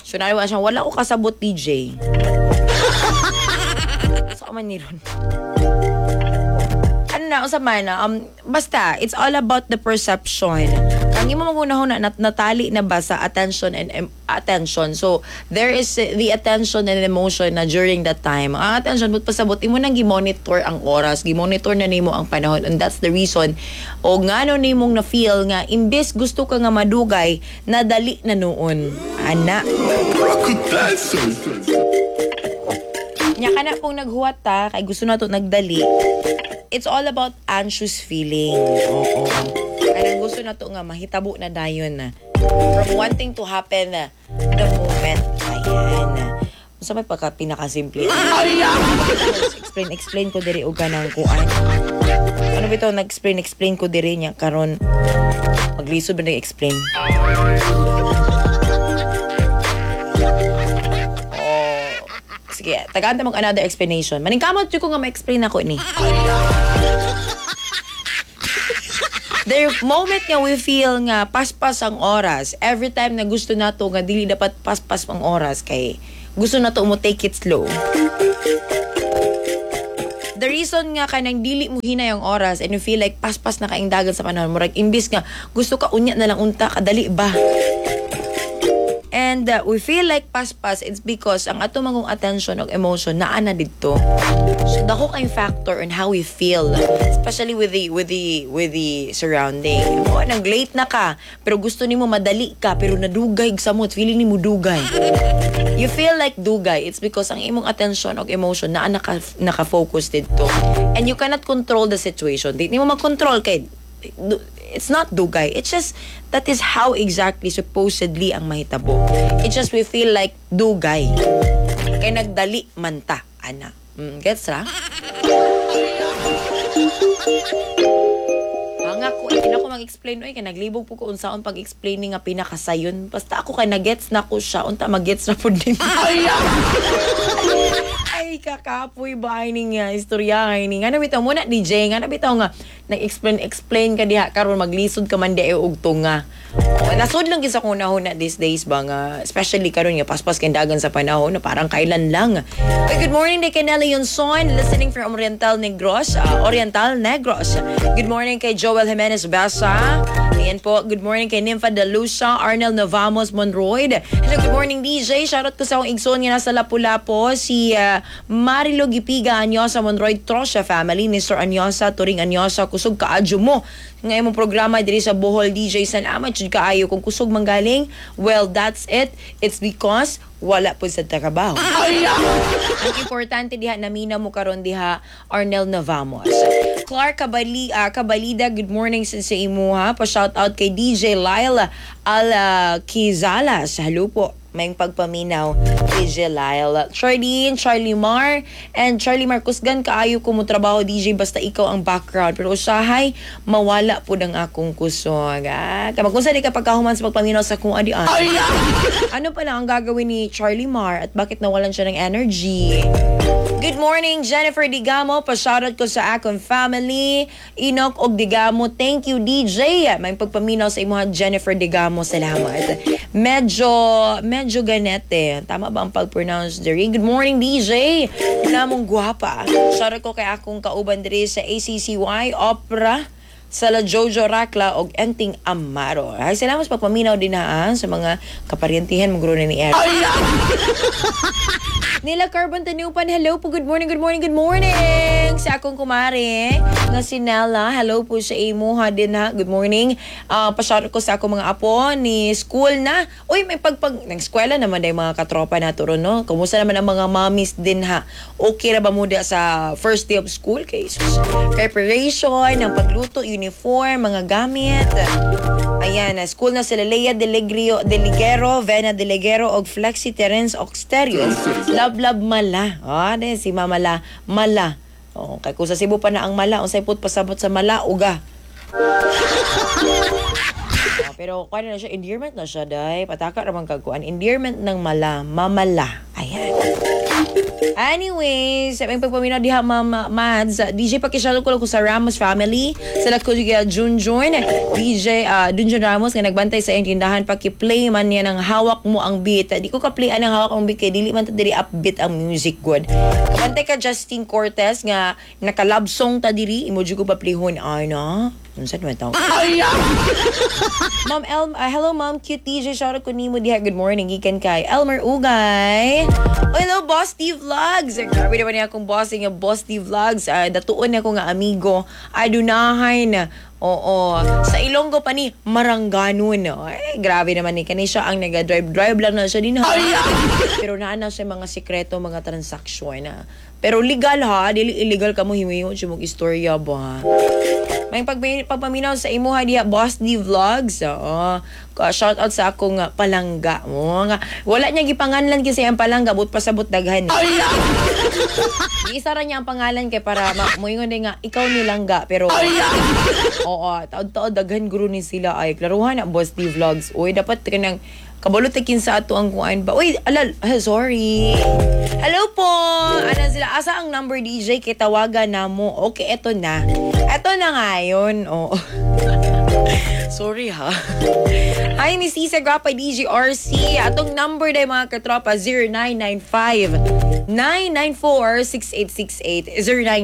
So nawa siya, wala ko kasabot DJ. Sa man ni ron. Ano na, usama na, basta, it's all about the perception. Ang imo magunahon na natali na ba sa attention and attention. So, there is the attention and emotion na during that time. Ang attention, but pasabot, imo nang gimonitor ang oras, gimonitor na nimo ang panahon, and that's the reason, o nga no nimong na-feel nga, imbes gusto ka nga madugay, nadali na noon. Ana. Nya ka na kung naghuwat ta, kay gusto na to nagdali, it's all about anxious feeling. Oo. Kaya gusto na to nga mahitabo na dayon na. From wanting to happen the moment. Ayan. Sa may pagka pinakasimple. Explain ko diri og kanang kuan. Ano ba ito? Explain ko diri niya karon. Maglisod ba na-explain? Sige, tagaan ta mag another explanation. Maningkamot ko nga ma-explain ako ni. The moment nga we feel nga paspas ang oras, every time na gusto nato nga dili dapat paspas ang oras kay gusto nato mo take it slow. The reason nga kanang dili mo hinay ang oras and you feel like paspas na kaing dagan sa panahon, murag imbis nga gusto ka unya na lang unta kadali ba? And we feel like paspas, it's because ang ato mangong attention o emotion naa na dito. So dako kay factor on how we feel, especially with the surrounding. O nang late na ka, pero gusto nimo madali ka, pero nadugay sa mo, feeling nimo dugay. You feel like dugay, it's because ang imong attention o emotion naa naka-focus dito. And you cannot control the situation. Di mo mag-control kay it's not dugay. It's just that is how exactly supposedly ang mahitabo. It's just we feel like dugay. Kaya nagdali man ta, ana. Gets ra? Hanga ko, hindi na ko mag-explain. Kaya naglibog po ko unsaon pag-explaining nga pinakasayon. Basta ako kay nagets na ko siya. Unta mag-gets na po din. Ay, kakapoy ba ini nga istorya ini nga nabitaw mo na DJ nga nabitaw nga nag-explain ka diha karon maglisod ka man di og tunga. Nasod lang gisa ko na these days ba nga especially karon nga paspas kay dagan sa panahon na parang kailan lang. Good morning kay Canela Yonson listening from Oriental Negros. Good morning kay Joel Jimenez Basa. Ayan po, good morning kay Nympha de Lucia, Arnel Novamos Monroy. Hello, good morning DJ. Shoutout ko sa akong igsoon nga nasa Lapu-Lapu, si Marilo Gipiga Anyosa Monroy Trosha family, Mr. Anyosa, Turing Anyosa, kusog kaadyo mo. Ngayon mong programa diri sa Bohol DJ, salamat jud kaayo kung kusog manggaling. Well, that's it. It's because wala po sa trabaho. Ang importante diha namina mo karon diha Arnel Navamos. Clark Kabalida, good morning sa imo ha. Pa-shout out kay DJ Lyle Kizalas. Hello po. May pagpaminaw DJ Lyle. Charlie Mar and Charlie Marcusgan, kaayo ko mo trabaho DJ basta ikaw ang background. Pero usahay, mawala po ng akong kusog. Kamagunsa di ka pagkahuman sa pagpaminaw sa kung adian. Ano pala ang gagawin ni Charlie Mar at bakit nawalan siya ng energy? Good morning, Jennifer Digamo. Pa-shoutout ko sa akong family. Inok og Digamo. Thank you, DJ. May pagpaminaw sa imuha, Jennifer Digamo. Salamat. Medyo ganete. Tama ba ang pag-pronounce diri? Good morning, DJ. Wala mong guwapa. Shoutout ko kay akong kauban diri sa ACCY, Opera, Sala Jojo Rakla og Enting Amaro. Ay, salamat sa pagpaminaw din sa mga kaparyentihan mong ni Eric. Nila Carbon Tanupan, hello po, good morning sa akong kumare nga si Nella, hello po sa imo ha din ha, good morning. Pa-shout ko sa akong mga apo ni school na. Uy, may ng eskwela naman day mga katropa na turo no. Kumusta naman ang mga mommies din ha? Okay ra ba mo sa first day of school case? Preparation ng pagluto, uniform, mga gamit. Ayan, school na sila Leia Deligero, Vena Deligero og Flexi Terence Oxterio. Love mala. Si Mama Mala. Kay kung sa Cebu pa na ang mala, unsay put pasabot sa mala uga. Pero kuan na siya, endearment na siya day. Pataka ra man kagkuan. Endearment ng mala, mamala. Ayan. Anyways, sa mga pagpaminaw diha Ma'am Mads, DJ pakishalo ko sa Ramos family. Sa ko juga Junjun, DJ Junjun Ramos nga nagbantay sa iyong tindahan, paki-play man niya ng hawak mo ang beat. Di ko ka-play ang hawak ang beat kay dili man ta diri upbeat ang music good. Bantay ka Justin Cortez nga naka-love song ta diri, emoji ko pa-playhon ana. Unsa man taw? Ma'am hello Ma'am cute DJ, shout out ko nimo diha. Good morning gikan kay Elmer Ugay. Hello Boss D Vlogs. Grabe naman niya akong bossing nga Boss D Vlogs. Datuon ako nga amigo. Adunahin. Oo. Sa Ilonggo pa ni Marangganon. Ay, grabe naman ni. Kani siya ang nag-drive lang na siya din ha. Pero naana siya mga sikreto, mga transaksyon. Pero legal ha. Dili illegal ka mo hiwiyon siya mong istorya ba. May pagpaminaw sa imo ha diha Boss D Vlogs. Oo. Shout out sa akong palangga mo nga wala niya gipanganlan kasi ang palangga but pasabot daghan. Isa ra niya ang pangalan kay para moingon din nga ikaw ni langga pero oo taod-taod daghan guro ni sila ay klaruhan na Boss D Vlogs. Oy dapat kanang kabalo tekin sa ato ang kuan ba. Uy alal sorry. Hello po. Ano sila asa ang number DJ kay tawagan namo. Okay eto na. Eto na ngayon. Oo. Sorry ha. Hi, Miss Isa Grapay DJ RC. Atong number day mga katropa 0995-994-6868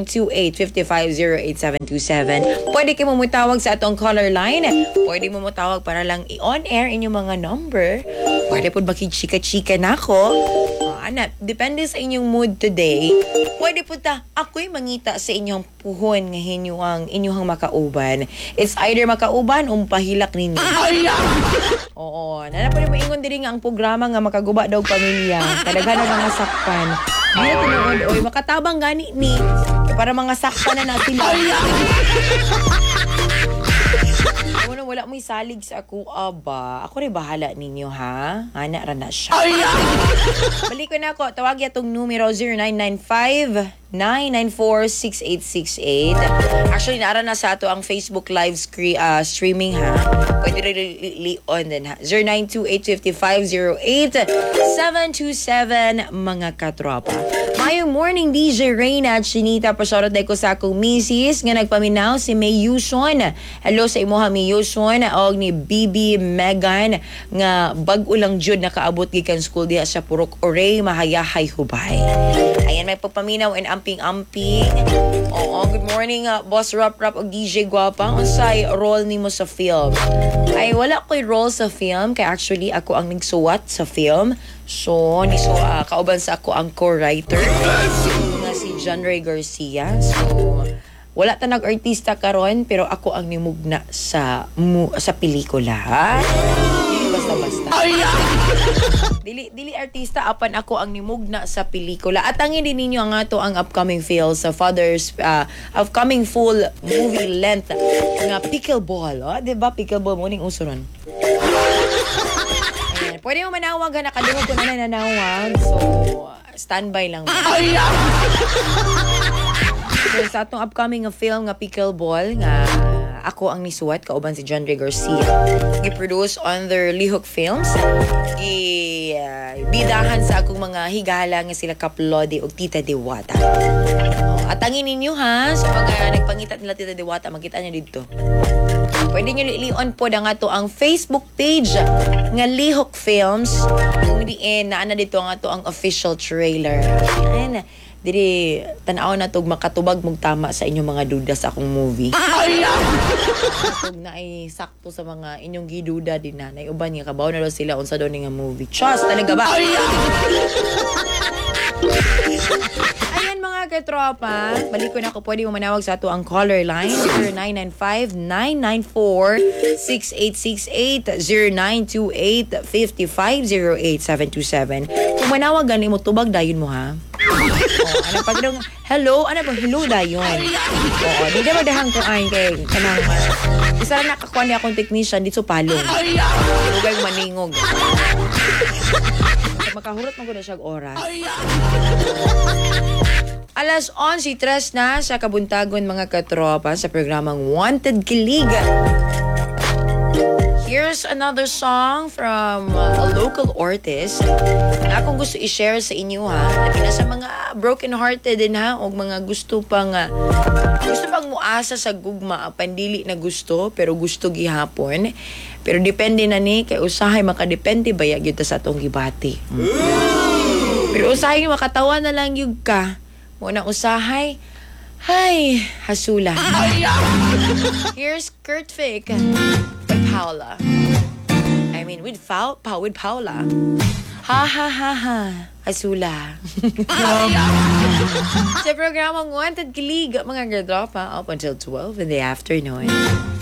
0928-5508-727. Pwede kayo mumutawag sa atong caller line. Pwede mumutawag para lang i-on air inyong mga number. Pwede po makikika-chika na ako. Depende sa inyong mood today. Pwede po ako'y mangita sa inyong puhon nga inyong makauban. It's either makauban o pahilak ninyo. Oo. Nana pa rin maingon diri nga ang programa nga makaguba daw pamilya. Kadaghan ng mga sakpan. Hindi na tinuod. Oy, makatabang gani ni. Para mga sakpan na sila. Wala mo'y salig sa ako, aba. Ako rin bahala ninyo, ha? Ana ra na siya. Balik ko na ako. Tawag yatong numero 0995-994-6868. Actually, naara na sa ato ang Facebook live streaming, ha? Pwede rin on din, ha? 0928-5508-727, mga katropa. Mayong morning, DJ Reyna at Chinita. Pasyorot day ko sa akong misis nga nagpaminaw si May Yuson. Hello sa imo ha, May Yuson. Og ni Bibi Megan nga bag-o lang jud nakaabot gikan school diha sa Purok Oray, Mahayahay, Hubay. Ayan, may pagpaminaw and amping-amping. Oo, good morning Boss Rap og DJ Guapang. Unsay role nimo sa film? Ay wala ko'y role sa film kay actually ako ang nagsuwat sa film. So, kauban sa ako ang co-writer nga si John Ray Garcia. So, wala ta nag-artista karon pero ako ang nimugna sa pelikula. Dili basta-basta. Dili artista apan ako ang nimugna sa pelikula. At angin din ninyo ang ato ang upcoming film sa upcoming full movie length nga Pickleball. Oh, 'di ba Pickleball mo ning uso ron? Ayan, pwede mo manawag ha, nakadungog ko na nanawag. So, standby lang. So, sa atong upcoming film nga Pickleball nga ako ang nisuwat kauban si John Ray Garcia. Gi-produce under Lihok Films. Bidahan sa akong mga higala nga sila Kaplodi ug Tita Diwata. At angin ninyo ha, sa mga nagpangitat nila Tita Diwata, makita niyo dito. Pwede nyo li-on po na nga to ang Facebook page nga Lihok Films. Kung diin, naana dito nga to ang official trailer. Ayan, diri tanaw na tog makatubag mong tama sa inyong mga duda sa akong movie. Tog na ay sakto sa mga inyong giduda din na. Uban nga kabaw na daw sila unsa daw nga movie. Trust talaga ba? Ayan mga katropa, balik ko na ako. Pwede mo manawag sa ato ang caller line 0995-994-6868 0928-5508-727. Kung manawag gani mo, tubag dayon mo ha. Ano pag hello? Ano ba? Hello dayon. Oo, di na madahang ko ay kay kanang isa na nakakuha niya akong technician dito sa Palong. Lugay maningog. Makahurot mo ko na siyang oras. Alas 11:03 na sa kabuntagon mga katropa sa programang Wanted Kilig. Here's another song from a local artist na akong gusto i-share sa inyo ha. Lagi na sa mga broken-hearted din ha o mga gusto pang muasa sa gugma pandili na gusto pero gusto gihapon. Pero depende na ni kay usahay makadepende baya gyud ta sa atong gibati. Pero usahay makatawa na lang gyud ka. Mo na usahay. Hay, hasula. Here's Kurt Fick with Paula. I mean, with Paula. Ha ha ha ha. Hasula. Sa programang Wanted Kilig, mga girl up until 12 in the afternoon.